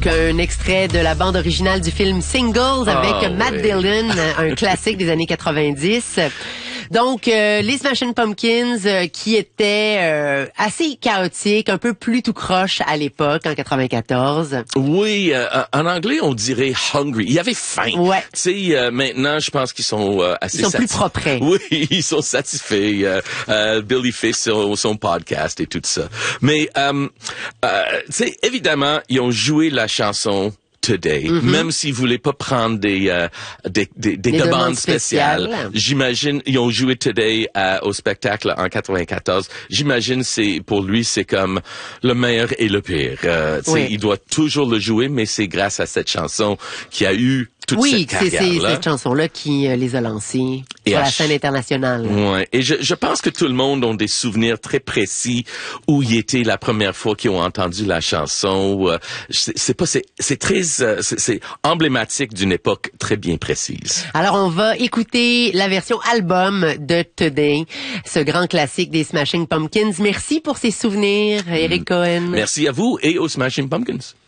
Donc, un extrait de la bande originale du film Singles avec Matt Dillon, un classique des années 90. Donc, les Smashing Pumpkins qui étaient assez chaotiques, un peu plus tout croche à l'époque, en 94. Oui, en anglais, on dirait hungry. Il y avait faim. Ouais. Tu sais, maintenant, je pense qu'ils sont assez Ils sont plus propres. Oui, ils sont satisfaits. Billy fait son podcast et tout ça. Mais, tu sais, évidemment, ils ont joué la chanson Today, même s'ils voulaient pas prendre des demandes spéciales. J'imagine, ils ont joué Today au spectacle en 94. J'imagine pour lui, c'est comme le meilleur et le pire. Il doit toujours le jouer, mais c'est grâce à cette chanson qu'il a eu toute cette carrière-là. Oui, c'est cette chanson-là qui les a lancés sur la scène internationale. Ouais. Et je pense que tout le monde a des souvenirs très précis où il était la première fois qu'ils ont entendu la chanson. C'est très emblématique d'une époque très bien précise. Alors, on va écouter la version album de Today, ce grand classique des Smashing Pumpkins. Merci pour ces souvenirs, Eric Cohen. Merci à vous et aux Smashing Pumpkins.